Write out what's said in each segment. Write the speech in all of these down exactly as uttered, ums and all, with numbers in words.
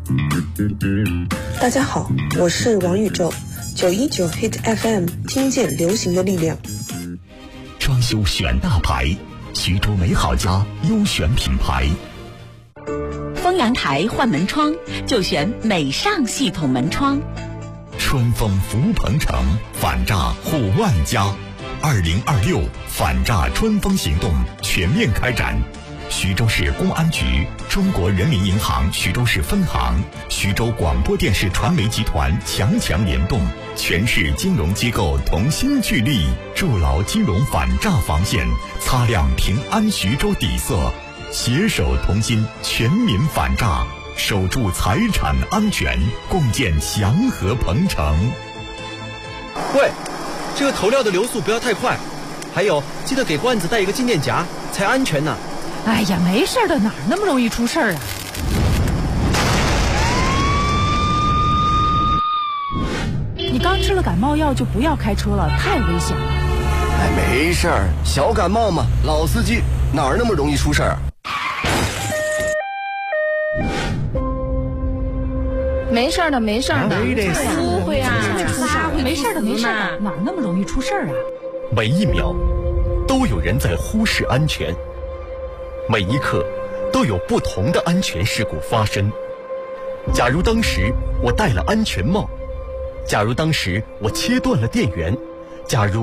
大家好，我是王宇宙，九一九 Hit F M， 听见流行的力量。 装修选大牌，徐州美好家优选品牌。 封阳台换门窗就选美尚系统门窗。 春风福鹏城，反诈护万家。二零二六反诈春风行动全面开展。徐州市公安局、中国人民银行徐州市分行、徐州广播电视传媒集团强强联动，全市金融机构同心聚力，筑牢金融反诈防线，擦亮平安徐州底色，携手同心，全民反诈，守住财产安全，共建祥和鹏城。 喂，这个投料的流速不要太快，还有记得给罐子带一个静电夹，才安全呢。 哎呀，没事的，哪那么容易出事儿啊？你刚吃了感冒药就不要开车了，太危险了。 哎，没事儿，小感冒嘛，老司机哪儿那么容易出事儿？ 没事的，没事的， 误会啊，没事的，没事的，哪那么容易出事儿啊？ 每一秒都有人在忽视安全，每一刻都有不同的安全事故发生。假如当时我戴了安全帽，假如当时我切断了电源，假如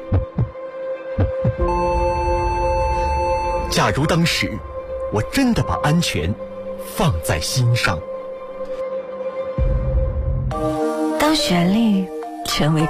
假如当时我真的把安全放在心上。 当旋律成为